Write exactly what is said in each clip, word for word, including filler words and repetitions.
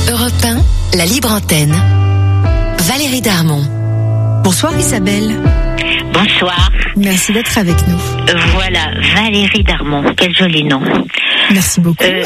Europe un, la libre antenne. Valérie Darmon. Bonsoir Isabelle. Bonsoir. Merci d'être avec nous. Euh, voilà, Valérie Darmon, quel joli nom. Merci beaucoup. Euh,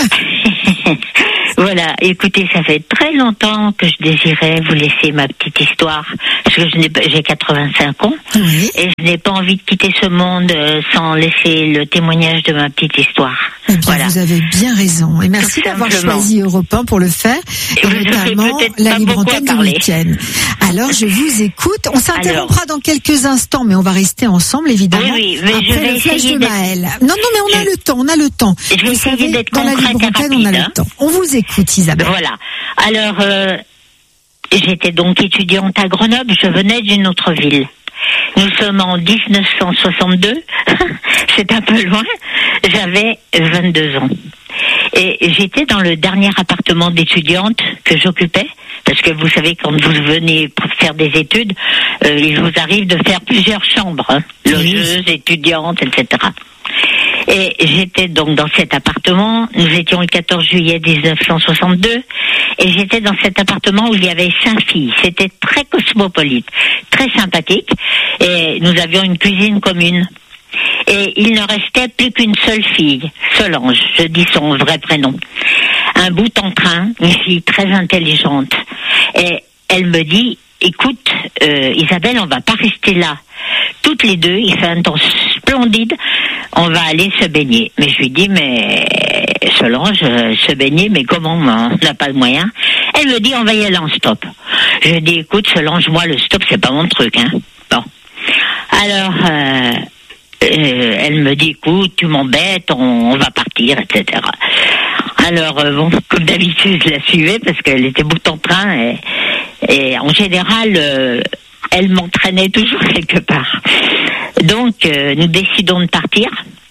voilà, écoutez, ça fait très longtemps que je désirais vous laisser ma petite histoire, parce que je n'ai pas, j'ai quatre-vingt-cinq ans, oui. Et je n'ai pas envie de quitter ce monde sans laisser le témoignage de ma petite histoire. Eh bien, voilà. Vous avez bien raison, et merci Tout d'avoir simplement. choisi Europe un pour le faire, et Vous notamment la libre antenne du week-end. Alors, je vous écoute. On s'interrompra dans quelques instants, mais on va rester ensemble, évidemment. Oui, oui, mais après je vais le flash essayer de d'être... Maël. Non, non, mais on a je... le temps, on a le temps. Je vais vous essayer savez, d'être dans la concrète libre et antenne, rapide, on a hein. le temps. On vous écoute, Isabelle. Voilà. Alors, euh, j'étais donc étudiante à Grenoble, je venais d'une autre ville. Nous sommes en dix-neuf cent soixante-deux, c'est un peu loin, j'avais vingt-deux ans. Et j'étais dans le dernier appartement d'étudiante que j'occupais, parce que vous savez, quand vous venez pour faire des études, euh, il vous arrive de faire plusieurs chambres, hein, logeuses, étudiantes, et cetera. Et j'étais donc dans cet appartement, nous étions le quatorze juillet dix-neuf cent soixante-deux, et j'étais dans cet appartement où il y avait cinq filles. C'était très cosmopolite, très sympathique, et nous avions une cuisine commune. Et il ne restait plus qu'une seule fille, Solange, je dis son vrai prénom. Un bout en train, une fille très intelligente. Et elle me dit, écoute, euh, Isabelle, on va pas rester là. Toutes les deux, il fait un temps splendide, on va aller se baigner. Mais je lui dis, mais Solange, se baigner, mais comment, on n'a pas de moyens. Elle me dit, on va y aller en stop. Je dis, écoute, Solange, moi, le stop, c'est pas mon truc, hein. Bon. Alors, euh, euh, elle me dit, écoute, tu m'embêtes, on, on va partir, et cetera. Alors, euh, bon, comme d'habitude, je la suivais parce qu'elle était bout en train et, et en général, euh, elle m'entraînait toujours quelque part. Donc, euh, nous décidons de partir.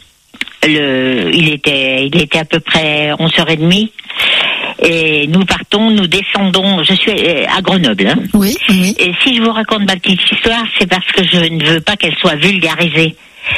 Le, il était, il était à peu près onze heures trente. Et nous partons, nous descendons, je suis à Grenoble. Hein. Oui, oui. Et si je vous raconte ma petite histoire, c'est parce que je ne veux pas qu'elle soit vulgarisée.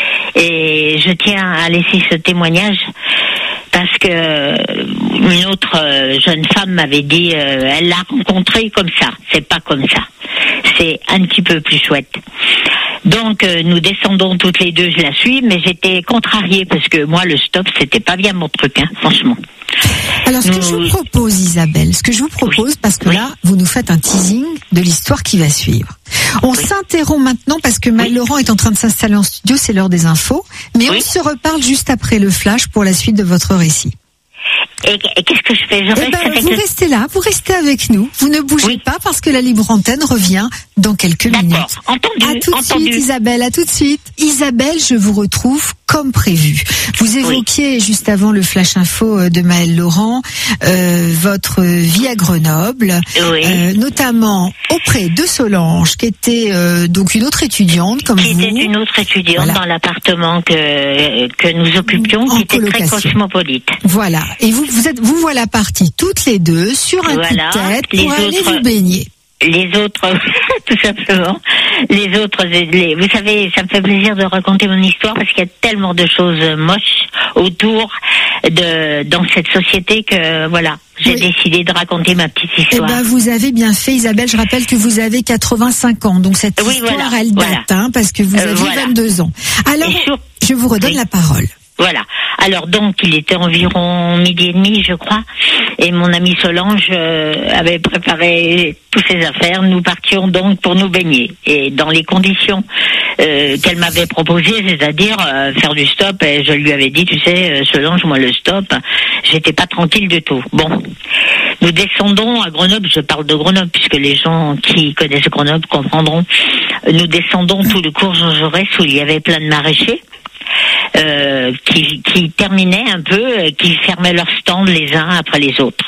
Et je tiens à laisser ce témoignage parce que une autre jeune femme m'avait dit, euh, elle l'a rencontré comme ça. C'est pas comme ça. C'est un petit peu plus chouette. Donc euh, nous descendons toutes les deux, je la suis, mais j'étais contrariée parce que moi le stop c'était pas bien mon truc, hein, franchement. Alors ce nous... que je vous propose, Isabelle, ce que je vous propose, oui. parce que oui. là vous nous faites un teasing de l'histoire qui va suivre. On oui. s'interrompt maintenant parce que Maël oui. Laurent est en train de s'installer en studio, c'est l'heure des infos, mais oui. on se reparle juste après le flash pour la suite de votre récit. Et, et qu'est-ce que je fais? Je eh reste ben, avec Vous le... restez là, vous restez avec nous. Vous ne bougez oui. pas parce que la libre antenne revient dans quelques D'accord. minutes. Entendu. À tout de entendu. suite, Isabelle. À tout de suite. Isabelle, je vous retrouve comme prévu. Vous évoquiez oui. juste avant le flash info de Maël Laurent euh, votre vie à Grenoble, oui. euh, notamment auprès de Solange, qui était euh, donc une autre étudiante comme qui vous. Qui était une autre étudiante voilà. dans l'appartement que que nous occupions, en qui était colocation. Très cosmopolite. Voilà. Et vous vous êtes vous voilà partis toutes les deux sur un voilà. coup de tête pour les aller autres... vous baigner. Les autres, tout simplement, les autres, les, vous savez, ça me fait plaisir de raconter mon histoire parce qu'il y a tellement de choses moches autour de dans cette société que voilà, j'ai oui. décidé de raconter ma petite histoire. Eh ben, vous avez bien fait, Isabelle. Je rappelle que vous avez quatre-vingt-cinq ans, donc cette oui, histoire, voilà, elle date, voilà. hein, parce que vous euh, avez voilà. vingt-deux ans. Alors, sur... je vous redonne oui. la parole. Voilà. Alors donc, il était environ midi et demi, je crois, et mon amie Solange euh, avait préparé toutes ses affaires. Nous partions donc pour nous baigner, et dans les conditions euh, qu'elle m'avait proposées, c'est-à-dire euh, faire du stop. Et je lui avais dit, tu sais, euh, Solange, moi le stop, j'étais pas tranquille du tout. Bon, nous descendons à Grenoble. Je parle de Grenoble puisque les gens qui connaissent Grenoble comprendront. Nous descendons tout le cours Jean Jaurès où il y avait plein de maraîchers. Euh, qui, qui terminaient un peu, qui fermaient leurs stands les uns après les autres.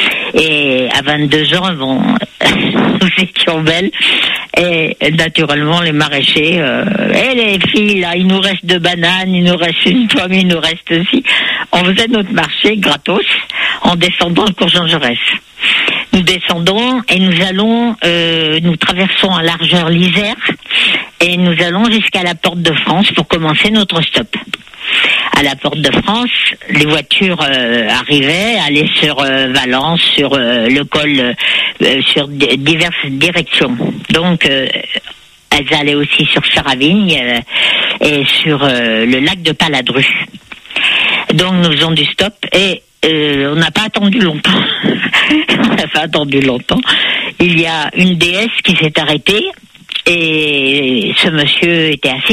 Et à vingt-deux ans, bon, nous étions belles. Et naturellement, les maraîchers, euh, et les filles, là, il nous reste deux bananes, il nous reste une pomme, il nous reste aussi. On faisait notre marché gratos en descendant le cours Jean Jaurès. Nous descendons et nous allons, euh, nous traversons en largeur l'Isère et nous allons jusqu'à la Porte de France pour commencer notre stop. à la Porte de France. Les voitures euh, arrivaient, allaient sur euh, Valence, sur euh, le col, euh, sur d- diverses directions. Donc, euh, elles allaient aussi sur Saravigne euh, et sur euh, le lac de Paladru. Donc, nous faisons du stop et euh, on n'a pas attendu longtemps. on n'a pas attendu longtemps. Il y a une déesse qui s'est arrêtée et ce monsieur était assis